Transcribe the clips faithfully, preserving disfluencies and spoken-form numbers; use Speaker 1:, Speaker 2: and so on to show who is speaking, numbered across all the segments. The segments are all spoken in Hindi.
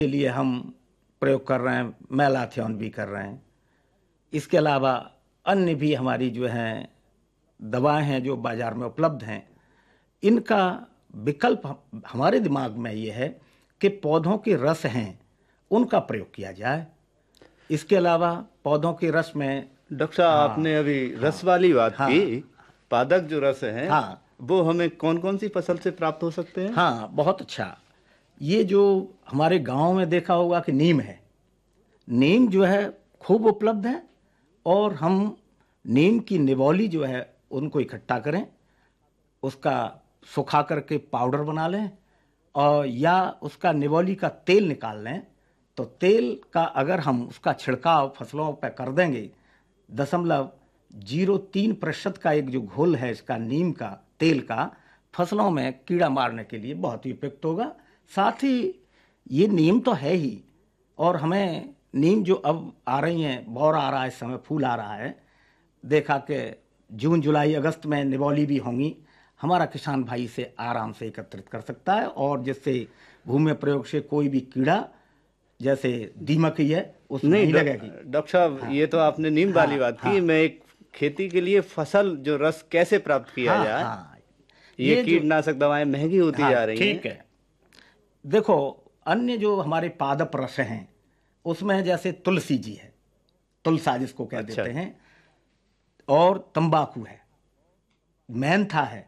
Speaker 1: के लिए हम प्रयोग कर रहे हैं, मैलाथियन भी कर रहे हैं। इसके अलावा अन्य भी हमारी जो हैं दवाएं हैं जो बाजार में उपलब्ध हैं, इनका विकल्प हमारे दिमाग में ये है कि पौधों के रस हैं उनका प्रयोग किया जाए। इसके अलावा पौधों के रस में
Speaker 2: डॉक्टर साहब,
Speaker 1: हाँ,
Speaker 2: आपने अभी
Speaker 1: हाँ,
Speaker 2: रस वाली बात
Speaker 1: हाँ,
Speaker 2: की। पादक जो रस है
Speaker 1: हाँ,
Speaker 2: वो हमें कौन कौन सी फसल से प्राप्त हो सकते हैं?
Speaker 1: हाँ, बहुत अच्छा। ये जो हमारे गांव में देखा होगा कि नीम है, नीम जो है खूब उपलब्ध है, और हम नीम की निवौली जो है उनको इकट्ठा करें, उसका सुखा करके पाउडर बना लें, और या उसका निवौली का तेल निकाल लें। तो तेल का अगर हम उसका छिड़काव फसलों पर कर देंगे, दशमलव जीरो तीन प्रतिशत का एक जो घोल है इसका नीम का तेल का, फसलों में कीड़ा मारने के लिए बहुत ही उपयुक्त होगा। साथ ही ये नीम तो है ही, और हमें नीम जो अब आ रही हैं, बौर आ रहा है, इस समय फूल आ रहा है, देखा कि जून जुलाई अगस्त में निवौली भी होंगी, हमारा किसान भाई इसे आराम से एकत्रित कर सकता है, और जिससे भूमि प्रयोग से कोई भी कीड़ा जैसे दीमक ही है उसमें नहीं लगेगी।
Speaker 2: डॉक्टर साहब, हाँ, ये तो आपने नीम वाली बात हाँ, की। हाँ, मैं एक खेती के लिए फसल जो रस कैसे प्राप्त किया हाँ, जाए, हाँ, ये, ये कीटनाशक दवाएं महंगी होती हाँ, जा रही हैं।
Speaker 1: ठीक है, देखो अन्य जो हमारे पादप रस हैं उसमें जैसे तुलसी जी है, तुलसा जिसको कह अच्छा। देते हैं, और तंबाकू है, मेंथा है,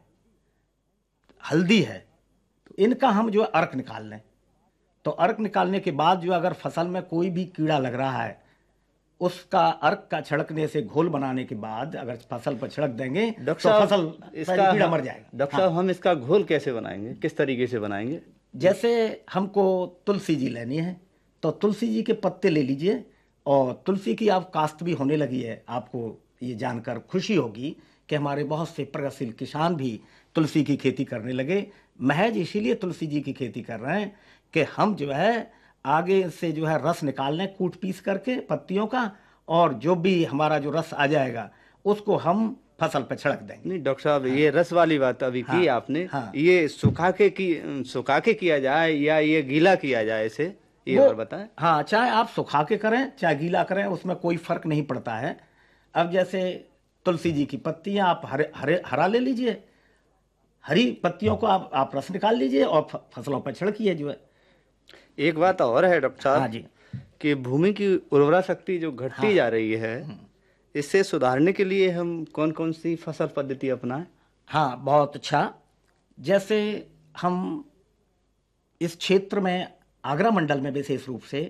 Speaker 1: हल्दी है। तो इनका हम जो अर्क निकाल लें, तो अर्क निकालने के बाद जो अगर फसल में कोई भी कीड़ा लग रहा है, उसका अर्क का छिड़कने से घोल बनाने के बाद अगर फसल पर छिड़क देंगे तो फसल इसका कीड़ा मर जाएगा।
Speaker 2: डॉक्टर साहब, हम इसका घोल कैसे बनाएंगे, किस तरीके से बनाएंगे?
Speaker 1: जैसे हमको तुलसी जी लेनी है, तो तुलसी जी के पत्ते ले लीजिए, और तुलसी की आप काश्त भी होने लगी है, आपको ये जानकर खुशी होगी कि हमारे बहुत से प्रगतिशील किसान भी तुलसी की खेती करने लगे। महज इसीलिए तुलसी जी की खेती कर रहे हैं कि हम जो है आगे से जो है रस निकाल लें कूट पीस करके पत्तियों का, और जो भी हमारा जो रस आ जाएगा उसको हम फसल पे छिड़क देंगे।
Speaker 2: नहीं डॉक्टर साहब, हाँ, ये रस वाली बात अभी हाँ, की आपने हाँ, ये सुखा के की सुखा के किया जाए या ये गीला किया जाए, इसे ये और बताएं।
Speaker 1: हाँ, चाहे आप सुखा के करें चाहे गीला करें, उसमें कोई फर्क नहीं पड़ता है। अब जैसे तुलसी जी की पत्तियां आप हरे हरे हरा ले लीजिए, हरी पत्तियों को आप आप रस निकाल लीजिए और फसलों पर छिड़किए जो है।
Speaker 2: एक बात और है डॉक्टर साहब,
Speaker 1: हाँ जी,
Speaker 2: कि भूमि की उर्वरा शक्ति जो घटती हाँ, जा रही है, इससे सुधारने के लिए हम कौन कौन सी फसल पद्धति अपनाएं?
Speaker 1: हाँ, बहुत अच्छा। जैसे हम इस क्षेत्र में आगरा मंडल में विशेष रूप से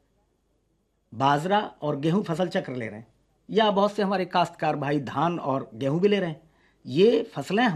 Speaker 1: बाजरा और गेहूं फसल चक्र ले रहे हैं, या बहुत से हमारे काश्तकार भाई धान और गेहूं भी ले रहे हैं। ये फसलें